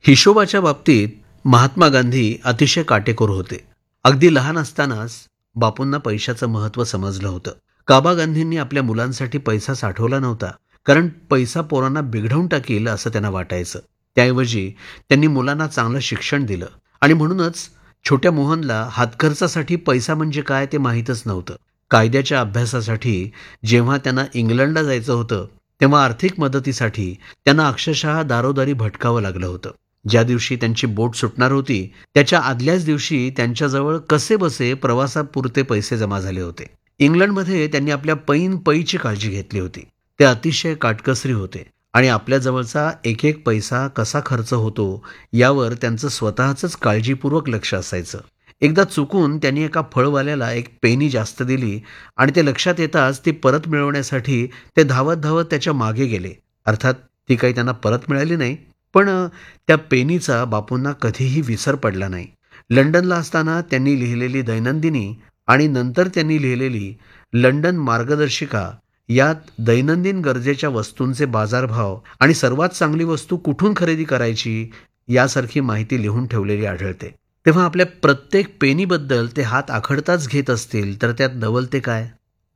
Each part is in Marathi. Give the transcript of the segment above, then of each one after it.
हिशोबाच्या बाबतीत महात्मा गांधी अतिशय काटेकोर होते. अगदी लहान असतानाच बापूंना पैशाचं महत्त्व समजलं होतं. काबा गांधींनी आपल्या मुलांसाठी पैसा साठवला नव्हता, कारण पैसा पोरांना बिघडवून टाकील असं त्यांना वाटायचं. त्याऐवजी त्यांनी मुलांना चांगलं शिक्षण दिलं आणि म्हणूनच छोट्या मोहनला हातखर्चासाठी पैसा म्हणजे काय ते माहीतच नव्हतं. कायद्याच्या अभ्यासासाठी जेव्हा त्यांना इंग्लंडला जायचं होतं, तेव्हा आर्थिक मदतीसाठी त्यांना अक्षरशः दारोदारी भटकावं लागलं होतं. ज्या दिवशी त्यांची बोट सुटणार होती, त्याच्या आदल्याच दिवशी त्यांच्याजवळ कसेबसे प्रवासापुरते पैसे जमा झाले होते. इंग्लंडमध्ये त्यांनी आपल्या पैची काळजी घेतली होती. ते अतिशय काटकसरी होते आणि आपल्या जवळचा एक एक पैसा कसा खर्च होतो यावर त्यांचं स्वतःचंच काळजीपूर्वक लक्ष असायचं. एकदा चुकून त्यांनी एका फळवाल्याला एक पेनी जास्त दिली आणि ते लक्षात येताच ती परत मिळवण्यासाठी ते धावत धावत त्याच्या मागे गेले. अर्थात ती काही त्यांना परत मिळाली नाही, पण त्या पेनीचा बापूंना कधीही विसर पडला नाही. लंडनला असताना त्यांनी लिहिलेली दैनंदिनी आणि नंतर त्यांनी लिहिलेली लंडन मार्गदर्शिका यात दैनंदिन गरजेच्या वस्तूंचे बाजारभाव आणि सर्वात चांगली वस्तू कुठून खरेदी करायची यासारखी माहिती लिहून ठेवलेली आढळते. तेव्हा आपल्या प्रत्येक पेनीबद्दल ते हात आखडताच घेत असतील तर त्यात नवल ते काय.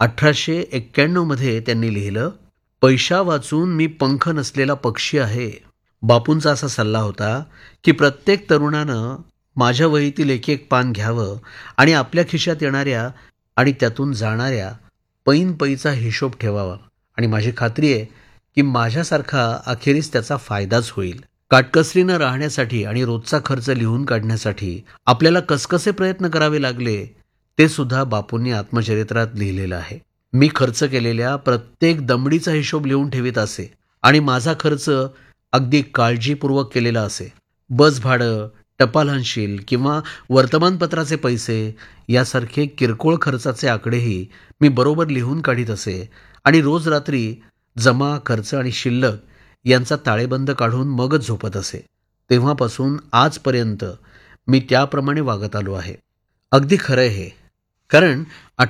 1891 मध्ये त्यांनी लिहिलं, पैसा वाचून मी पंख नसलेला पक्षी आहे. बापूंचा असा सल्ला होता की प्रत्येक तरुणानं माझ्या वहीतील एक एक पान घ्यावं आणि आपल्या खिशात येणाऱ्या आणि त्यातून जाणाऱ्या पैचा हिशोब ठेवावा आणि माझी खात्री आहे की माझ्यासारखा अखेरीस त्याचा फायदाच होईल. काटकसरीनं राहण्यासाठी आणि रोजचा खर्च लिहून काढण्यासाठी आपल्याला कसकसे प्रयत्न करावे लागले ते सुद्धा बापूंनी आत्मचरित्रात लिहिलेलं आहे. मी खर्च केलेल्या प्रत्येक दमडीचा हिशोब लिहून ठेवीत असे आणि माझा खर्च अगदी काळजीपूर्वक केलेला असे. बस भाडं, टपाल हंशील किंवा वर्तमानपत्राचे पैसे यासारखे किरकोळ खर्चाचे आकडेही मी बरोबर लिहून काढीत असे आणि रोज रात्री जमा, खर्च आणि शिल्लक यांचा ताळेबंद काढून मगच झोपत असे. तेव्हापासून आजपर्यंत मी त्याप्रमाणे वागत आलो आहे. अगदी खरं आहे हे, कारण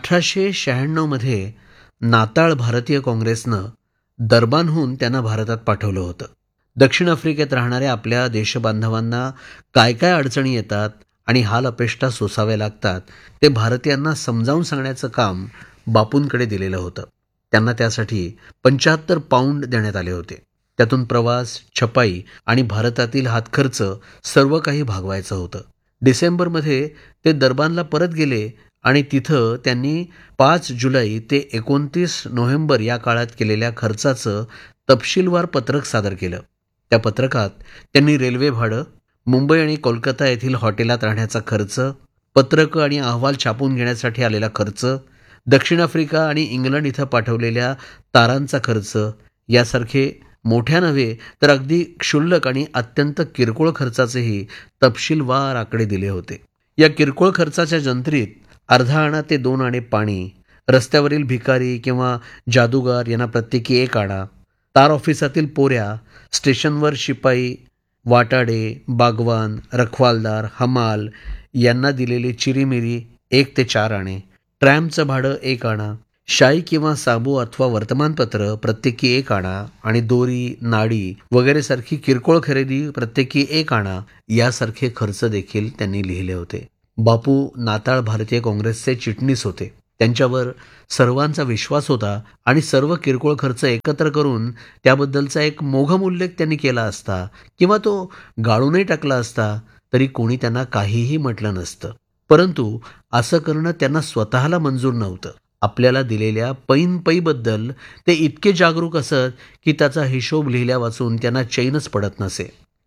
1896 मध्ये नाताळ भारतीय काँग्रेसनं दरबानहून त्यांना भारतात पाठवलं होतं. दक्षिण आफ्रिकेत राहणाऱ्या आपल्या देशबांधवांना काय काय अडचणी येतात आणि हाल अपेष्टा सोसाव्या लागतात ते भारतीयांना समजावून सांगण्याचं काम बापूंकडे दिलेलं होतं. त्यांना त्यासाठी 75 पाऊंड देण्यात आले होते. त्यातून प्रवास, छपाई आणि भारतातील हातखर्च सर्व काही भागवायचं होतं. डिसेंबरमध्ये ते दरबानला परत गेले आणि तिथं त्यांनी 5 जुलै ते 29 नोव्हेंबर या काळात केलेल्या खर्चाचं तपशीलवार पत्रक सादर केलं. त्या पत्रकात त्यांनी रेल्वे भाडं, मुंबई आणि कोलकाता येथील हॉटेलात राहण्याचा खर्च, पत्रकं आणि अहवाल छापून घेण्यासाठी आलेला खर्च, दक्षिण आफ्रिका आणि इंग्लंड इथं पाठवलेल्या तारांचा खर्च यासारखे मोठ्या नव्हे तर अगदी क्षुल्लक आणि अत्यंत किरकोळ खर्चाचेही तपशीलवार आकडे दिले होते. या किरकोळ खर्चाच्या जंत्रीत अर्धा आणा ते 2 आणे पाणी, रस्त्यावरील भिकारी किंवा जादूगार यांना प्रत्येकी 1 आणा, तार ऑफिसातील पोऱ्या, स्टेशनवर शिपाई, वाटाडे, बागवान, रखवालदार, हमाल यांना दिलेली चिरीमिरी 1 ते 4 आणे, ट्रॅमचं भाडं 1 आणा, शाई किंवा साबू अथवा वर्तमानपत्र प्रत्येकी 1 आणा आणि दोरी, नाडी वगैरे सारखी किरकोळ खरेदी प्रत्येकी 1 आणा यासारखे खर्च देखील त्यांनी लिहिले होते. बापू नाताळ भारतीय काँग्रेसचे चिटणीस होते. त्यांच्यावर सर्वांचा विश्वास होता आणि सर्व किरकोळ खर्च एकत्र करून त्याबद्दलचा एक मोघम उल्लेख त्यांनी केला असता किंवा तो गाळूनही टाकला असता तरी कोणी त्यांना काहीही म्हटलं नसतं. परंतु असं करणं त्यांना स्वतःला मंजूर नव्हतं. आपल्याला दिलेल्या पैबद्दल ते इतके जागरूक असत की त्याचा हिशोब लिहिल्या वाचून त्यांना चैनच पडत नसे.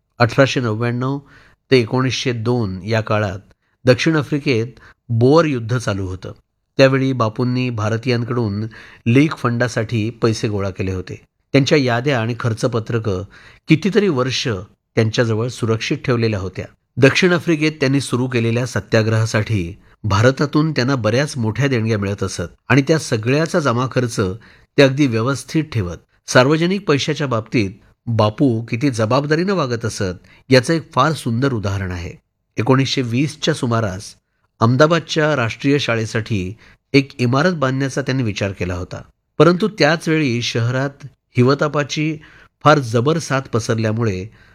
1899 ते 1902 या काळात दक्षिण आफ्रिकेत बोअर युद्ध चालू होतं. त्यावेळी बापूंनी भारतीयांकडून लीग फंडासाठी पैसे गोळा केले होते. त्यांच्या याद्या आणि खर्चपत्रकं कितीतरी वर्ष त्यांच्याजवळ सुरक्षित ठेवलेल्या होत्या. दक्षिण आफ्रिकेत त्यांनी सुरू केलेल्या सत्याग्रहासाठी भारतातून त्यांना बऱ्याच मोठ्या देणग्या मिळत असत आणि त्या सगळ्याचा जमा खर्च ते अगदी व्यवस्थित ठेवत. सार्वजनिक पैशाच्या बाबतीत बापू किती जबाबदारीनं वागत असत याचं एक फार सुंदर उदाहरण आहे. 1920च्या सुमारास अहमदाबादच्या राष्ट्रीय शाळेसाठी एक इमारत बांधण्याचा त्यांनी विचार केला होता. परंतु त्याच वेळी शहरात हिवतापाची फार जबर साथ पसरल्यामुळे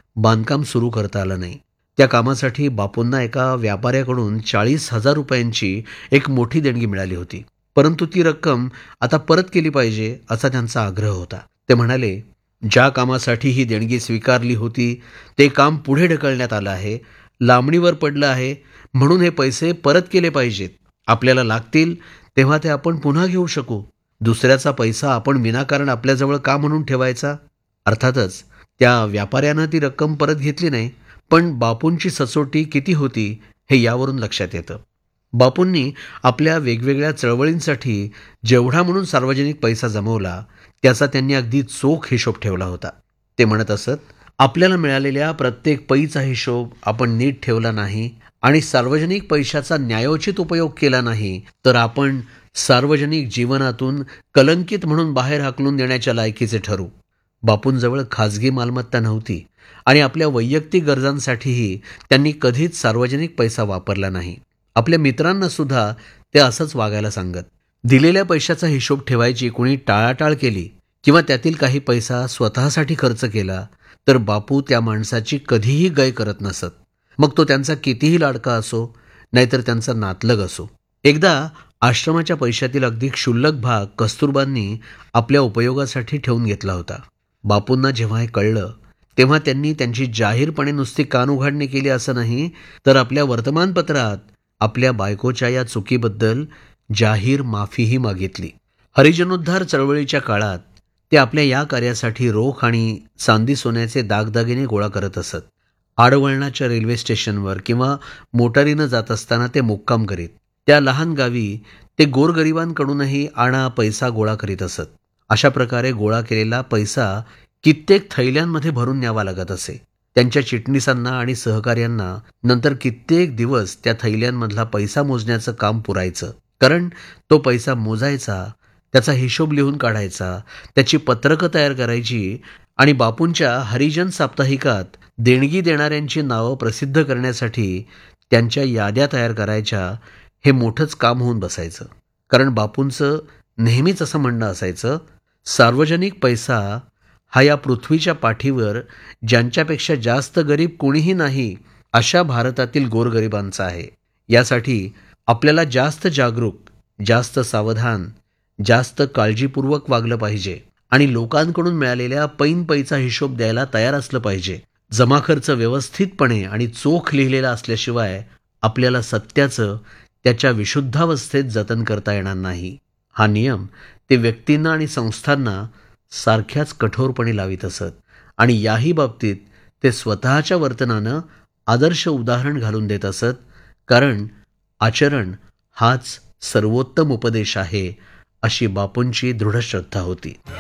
बांधकाम सुरू करता आलं नाही. त्या कामासाठी बापूंना एका व्यापाऱ्याकडून 40,000 रुपयांची एक मोठी देणगी मिळाली होती. परंतु ती रक्कम आता परत केली पाहिजे असा त्यांचा आग्रह होता. ते म्हणाले, ज्या कामासाठी ही देणगी स्वीकारली होती ते काम पुढे ढकलण्यात आलं आहे, लांबणीवर पडलं आहे, म्हणून हे पैसे परत केले पाहिजेत. आपल्याला लागतील तेव्हा ते आपण पुन्हा घेऊ शकू. दुसऱ्याचा पैसा आपण विनाकारण आपल्याजवळ का म्हणून ठेवायचा? अर्थातच त्या व्यापाऱ्यानं ती रक्कम परत घेतली नाही, पण बापूंची सचोटी किती होती हे यावरून लक्षात येतं. बापूंनी आपल्या वेगवेगळ्या चळवळींसाठी जेवढा म्हणून सार्वजनिक पैसा जमवला त्याचा त्यांनी अगदी चोख हिशोब ठेवला होता. ते म्हणत असत, आपल्याला मिळालेल्या प्रत्येक पैचा हिशोब आपण नीट ठेवला नाही आणि सार्वजनिक पैशाचा न्यायोचित उपयोग केला नाही तर आपण सार्वजनिक जीवनातून कलंकित म्हणून बाहेर हाकलून देण्याच्या लायकीचे ठरू. बापूंजवळ खाजगी मालमत्ता नव्हती आणि आपल्या वैयक्तिक गरजांसाठीही त्यांनी कधीच सार्वजनिक पैसा वापरला नाही. आपल्या मित्रांना सुद्धा ते असंच वागायला सांगत. दिलेल्या पैशाचा हिशोब ठेवायची कुणी टाळाटाळ केली किंवा त्यातील काही पैसा स्वतःसाठी खर्च केला तर बापू त्या माणसाची कधीही गय करत नसत. मग तो त्यांचा कितीही लाडका असो नाहीतर त्यांचा नातलग असो. एकदा आश्रमाच्या पैशातील अगदी क्षुल्लक भाग कस्तुरबांनी आपल्या उपयोगासाठी ठेवून घेतला होता. बापूंना जेव्हा हे कळलं तेव्हा त्यांनी त्यांची जाहीरपणे नुसती कानउघाडणी केली असं नाही, तर आपल्या वर्तमानपत्रात आपल्या बायकोच्या या चुकीबद्दल जाहीर माफीही मागितली. हरिजनोद्धार चळवळीच्या काळात ते आपल्या या कार्यासाठी रोख आणि चांदी सोन्याचे दागदागिने गोळा करत असत. आडवळणाच्या रेल्वे स्टेशनवर किंवा मोटारीनं जात असताना ते मुक्काम करीत. त्या लहान गावी ते गोरगरिबांकडूनही आणा पैसा गोळा करीत असत. अशा प्रकारे गोळा केलेला पैसा कित्येक थैल्यांमध्ये भरून न्यावा लागत असे. त्यांच्या चिटणीसांना आणि सहकार्यांना नंतर कित्येक दिवस त्या थैल्यांमधला पैसा मोजण्याचं काम पुरायचं. कारण तो पैसा मोजायचा, त्याचा हिशोब लिहून काढायचा, त्याची पत्रकं तयार करायची आणि बापूंच्या हरिजन साप्ताहिकात देणगी देणाऱ्यांची नावं प्रसिद्ध करण्यासाठी त्यांच्या याद्या तयार करायच्या. हे मोठंच काम होऊन बसायचं. कारण बापूंचं नेहमीच असं म्हणणं असायचं, सार्वजनिक पैसा हा या पृथ्वीच्या पाठीवर ज्यांच्यापेक्षा जास्त गरीब कोणीही नाही अशा भारतातील गोरगरिबांचा आहे. यासाठी आपल्याला जास्त जागरूक, जास्त सावधान, जास्त काळजीपूर्वक वागलं पाहिजे आणि लोकांकडून मिळालेल्या पैचा हिशोब द्यायला तयार असलं पाहिजे. जमा खर्च व्यवस्थितपणे आणि चोख लिहिलेला असल्याशिवाय आपल्याला सत्याचं त्याच्या विशुद्धावस्थेत जतन करता येणार नाही. हा नियम ते व्यक्तींना आणि संस्थांना सारख्याच कठोरपणे लावित असत आणि याही बाबतीत ते स्वतःच्या वर्तनानं आदर्श उदाहरण घालून देत असत. कारण आचरण हाच सर्वोत्तम उपदेश आहे अशी बापूंची दृढ श्रद्धा होती.